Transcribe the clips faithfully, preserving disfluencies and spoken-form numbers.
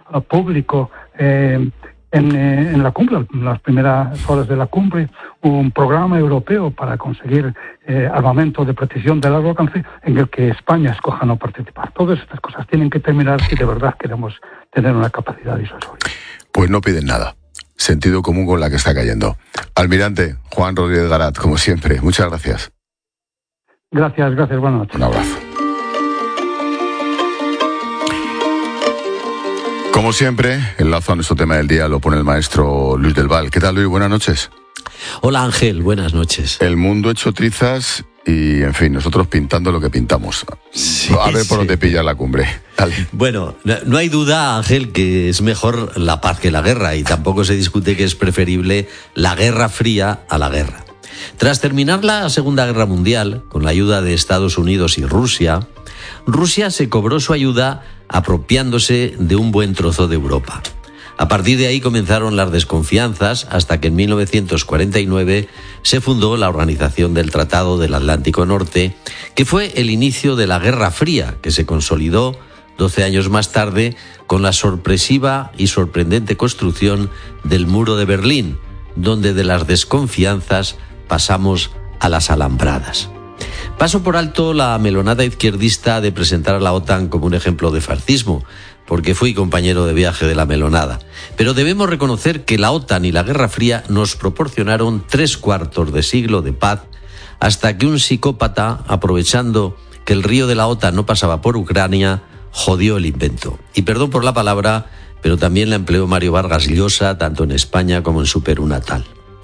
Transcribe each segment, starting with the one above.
uh, público eh, en, eh, en la cumbre, en las primeras horas de la cumbre, un programa europeo para conseguir eh, armamento de precisión de largo alcance en el que España escoja no participar. Todas estas cosas tienen que terminar si de verdad queremos tener una capacidad disuasoria. Pues no piden nada. Sentido común con la que está cayendo. Almirante Juan Rodríguez Garat, como siempre, muchas gracias. Gracias, gracias, buenas noches. Un abrazo. Como siempre, el lazo a nuestro tema del día lo pone el maestro Luis del Val. ¿Qué tal, Luis? Buenas noches. Hola, Ángel. Buenas noches. El mundo hecho trizas y, en fin, nosotros pintando lo que pintamos. Sí, a ver por sí. dónde pilla la cumbre. Dale. Bueno, no hay duda, Ángel, que es mejor la paz que la guerra, y tampoco se discute que es preferible la Guerra Fría a la guerra. Tras terminar la Segunda Guerra Mundial, con la ayuda de Estados Unidos y Rusia, Rusia se cobró su ayuda apropiándose de un buen trozo de Europa. A partir de ahí comenzaron las desconfianzas hasta que en mil novecientos cuarenta y nueve se fundó la Organización del Tratado del Atlántico Norte, que fue el inicio de la Guerra Fría, que se consolidó doce años más tarde con la sorpresiva y sorprendente construcción del Muro de Berlín, donde de las desconfianzas pasamos a las alambradas. Paso por alto la melonada izquierdista de presentar a la OTAN como un ejemplo de fascismo, porque fui compañero de viaje de la melonada. Pero debemos reconocer que la OTAN y la Guerra Fría nos proporcionaron tres cuartos de siglo de paz, hasta que un psicópata, aprovechando que el río de la OTAN no pasaba por Ucrania, jodió el invento. Y perdón por la palabra, pero también la empleó Mario Vargas Llosa, tanto en España como en su Perú natal.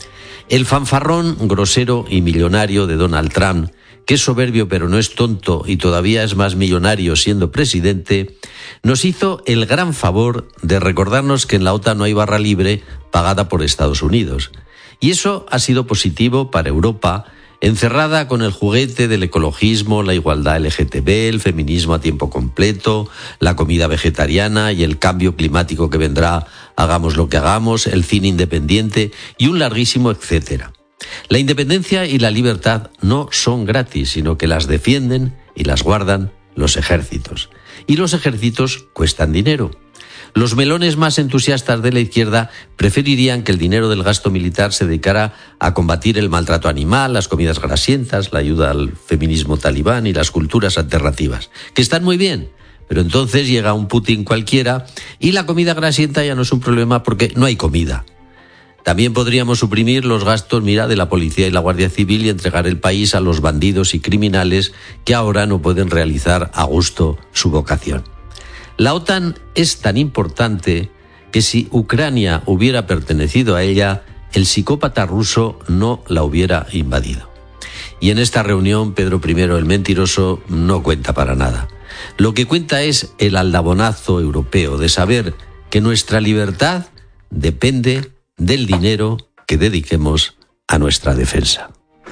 El fanfarrón grosero y millonario de Donald Trump, que es soberbio pero no es tonto y todavía es más millonario siendo presidente, nos hizo el gran favor de recordarnos que en la OTAN no hay barra libre pagada por Estados Unidos. Y eso ha sido positivo para Europa, encerrada con el juguete del ecologismo, la igualdad L G T B, el feminismo a tiempo completo, la comida vegetariana y el cambio climático que vendrá, hagamos lo que hagamos, el cine independiente y un larguísimo etcétera. La independencia y la libertad no son gratis, sino que las defienden y las guardan los ejércitos. Y los ejércitos cuestan dinero. Los melones más entusiastas de la izquierda preferirían que el dinero del gasto militar se dedicara a combatir el maltrato animal, las comidas grasientas, la ayuda al feminismo talibán y las culturas alternativas, que están muy bien, pero entonces llega un Putin cualquiera y la comida grasienta ya no es un problema porque no hay comida. También podríamos suprimir los gastos, mira, de la policía y la Guardia Civil y entregar el país a los bandidos y criminales que ahora no pueden realizar a gusto su vocación. La OTAN es tan importante que si Ucrania hubiera pertenecido a ella, el psicópata ruso no la hubiera invadido. Y en esta reunión, Pedro primero, el mentiroso, no cuenta para nada. Lo que cuenta es el aldabonazo europeo de saber que nuestra libertad depende del dinero que dediquemos a nuestra defensa.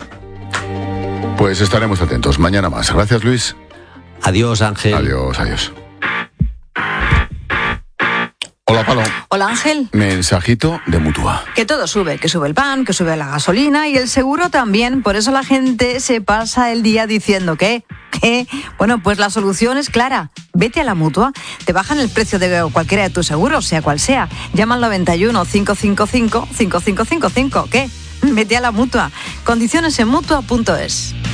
Pues estaremos atentos. Mañana más. Gracias, Luis. Adiós, Ángel. Adiós, adiós. Hola, Palo. Hola, Ángel. Mensajito de Mutua. Que todo sube, que sube el pan, que sube la gasolina y el seguro también. Por eso la gente se pasa el día diciendo que, que, bueno, pues la solución es clara. Vete a la Mutua. Te bajan el precio de cualquiera de tus seguros, sea cual sea. Llama al noventa y uno, cinco cinco cinco, cinco cinco cinco cinco. ¿Qué? Vete a la Mutua. Condiciones en mutua punto es.